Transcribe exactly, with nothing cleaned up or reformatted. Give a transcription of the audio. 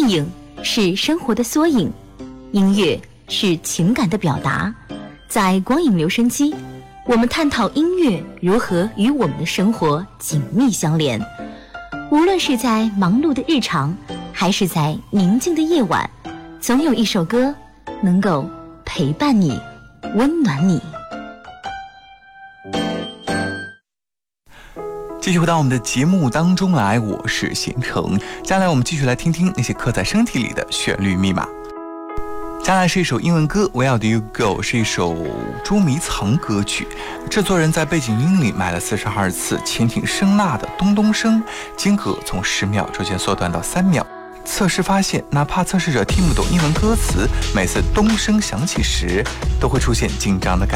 电影是生活的缩影，音乐是情感的表达。在光影留声机，我们探讨音乐如何与我们的生活紧密相连。无论是在忙碌的日常，还是在宁静的夜晚，总有一首歌能够陪伴你，温暖你。 继续回到我们的节目当中来，我是贤成。接下来我们继续来听听那些刻在身体里的旋律密码。接下来是一首英文歌 Where Do You Go， 是一首捉迷藏歌曲。制作人在背景音里买了四十二次潜艇声呐的咚咚声，间隔从十秒逐渐缩短到三秒。测试发现，哪怕测试者听不懂英文歌词，每次咚声响起时都会出现紧张的感觉。